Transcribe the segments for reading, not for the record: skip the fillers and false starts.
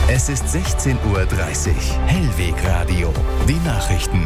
Es ist 16:30 Uhr. Hellweg Radio. Die Nachrichten.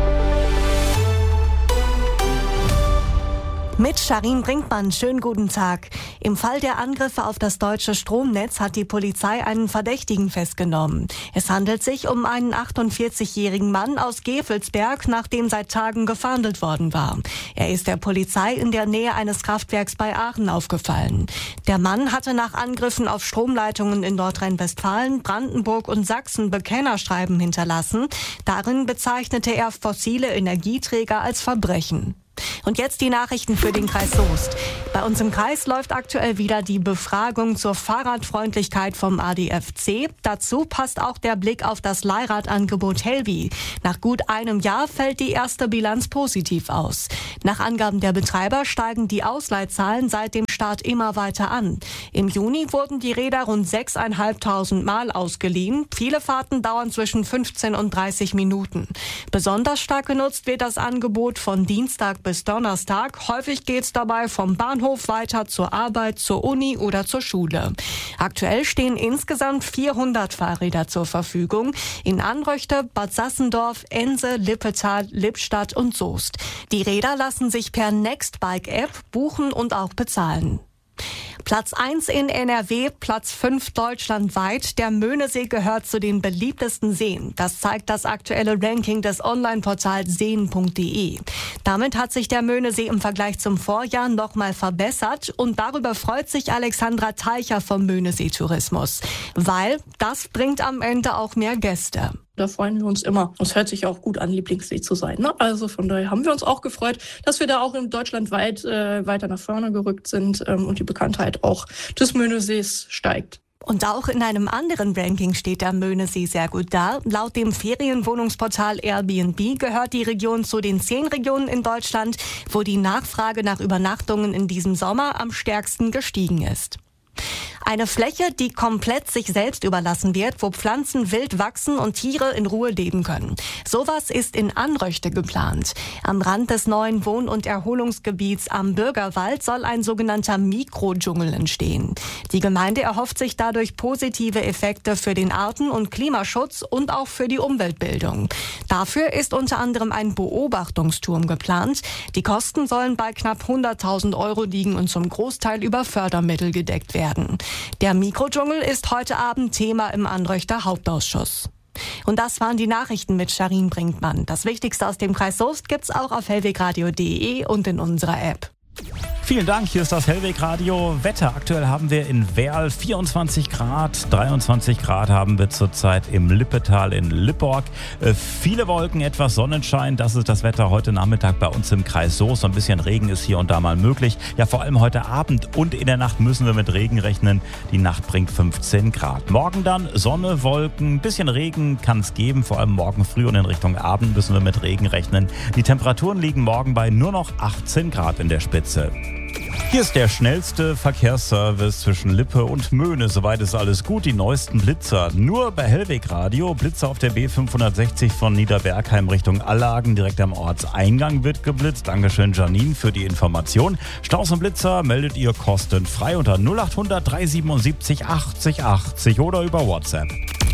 Mit Sharin Brinkmann, schönen guten Tag. Im Fall der Angriffe auf das deutsche Stromnetz hat die Polizei einen Verdächtigen festgenommen. Es handelt sich um einen 48-jährigen Mann aus Gevelsberg, nach dem seit Tagen gefahndet worden war. Er ist der Polizei in der Nähe eines Kraftwerks bei Aachen aufgefallen. Der Mann hatte nach Angriffen auf Stromleitungen in Nordrhein-Westfalen, Brandenburg und Sachsen Bekennerschreiben hinterlassen. Darin bezeichnete er fossile Energieträger als Verbrechen. Und jetzt die Nachrichten für den Kreis Soest. Bei uns im Kreis läuft aktuell wieder die Befragung zur Fahrradfreundlichkeit vom ADFC. Dazu passt auch der Blick auf das Leihradangebot Helvi. Nach gut einem Jahr fällt die erste Bilanz positiv aus. Nach Angaben der Betreiber steigen die Ausleihzahlen seit dem Start immer weiter an. Im Juni wurden die Räder rund 6.500 Mal ausgeliehen. Viele Fahrten dauern zwischen 15 und 30 Minuten. Besonders stark genutzt wird das Angebot von Dienstag bis Donnerstag. Häufig geht's dabei vom Bahnhof weiter zur Arbeit, zur Uni oder zur Schule. Aktuell stehen insgesamt 400 Fahrräder zur Verfügung in Anröchte, Bad Sassendorf, Ense, Lippetal, Lippstadt und Soest. Die Räder lassen sich per Nextbike-App buchen und auch bezahlen. Platz 1 in NRW, Platz 5 deutschlandweit. Der Möhnesee gehört zu den beliebtesten Seen. Das zeigt das aktuelle Ranking des Online-Portals seen.de. Damit hat sich der Möhnesee im Vergleich zum Vorjahr nochmal verbessert. Und darüber freut sich Alexandra Teicher vom Möhnesee Tourismus. Weil das bringt am Ende auch mehr Gäste. Da freuen wir uns immer. Es hört sich auch gut an, Lieblingssee zu sein, ne? Also von daher haben wir uns auch gefreut, dass wir da auch in Deutschland weiter nach vorne gerückt sind und die Bekanntheit auch des Möhnesees steigt. Und auch in einem anderen Ranking steht der Möhnesee sehr gut da. Laut dem Ferienwohnungsportal Airbnb gehört die Region zu den 10 Regionen in Deutschland, wo die Nachfrage nach Übernachtungen in diesem Sommer am stärksten gestiegen ist. Eine Fläche, die komplett sich selbst überlassen wird, wo Pflanzen wild wachsen und Tiere in Ruhe leben können. Sowas ist in Anröchte geplant. Am Rand des neuen Wohn- und Erholungsgebiets am Bürgerwald soll ein sogenannter Mikrodschungel entstehen. Die Gemeinde erhofft sich dadurch positive Effekte für den Arten- und Klimaschutz und auch für die Umweltbildung. Dafür ist unter anderem ein Beobachtungsturm geplant. Die Kosten sollen bei knapp 100.000 € liegen und zum Großteil über Fördermittel gedeckt werden. Der Mikrodschungel ist heute Abend Thema im Anröchter Hauptausschuss. Und das waren die Nachrichten mit Sharin Brinkmann. Das Wichtigste aus dem Kreis Soest gibt's auch auf hellwegradio.de und in unserer App. Vielen Dank, hier ist das Hellweg Radio. Wetter, aktuell haben wir in Werl 24 Grad, 23 Grad haben wir zurzeit im Lippetal in Lipporg. Viele Wolken, etwas Sonnenschein, das ist das Wetter heute Nachmittag bei uns im Kreis Soest. Ein bisschen Regen ist hier und da mal möglich. Ja, vor allem heute Abend und in der Nacht müssen wir mit Regen rechnen. Die Nacht bringt 15 Grad. Morgen dann Sonne, Wolken, ein bisschen Regen kann es geben. Vor allem morgen früh und in Richtung Abend müssen wir mit Regen rechnen. Die Temperaturen liegen morgen bei nur noch 18 Grad in der Spitze. Hier ist der schnellste Verkehrsservice zwischen Lippe und Möhne. Soweit ist alles gut. Die neuesten Blitzer nur bei Hellweg Radio. Blitzer auf der B560 von Niederbergheim Richtung Allagen. Direkt am Ortseingang wird geblitzt. Dankeschön, Janine, für die Information. Staus und Blitzer meldet ihr kostenfrei unter 0800 377 80 80 oder über WhatsApp.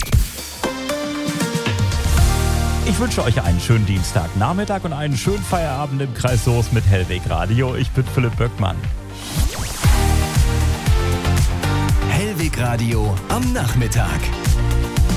Ich wünsche euch einen schönen Dienstagnachmittag und einen schönen Feierabend im Kreis Soest mit Hellweg Radio. Ich bin Philipp Böckmann. Hellweg Radio am Nachmittag.